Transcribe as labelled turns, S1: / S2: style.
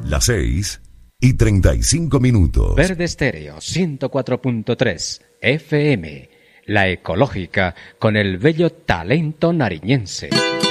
S1: Las 6:35.
S2: Verde Estéreo 104.3 FM, la ecológica con el bello talento nariñense.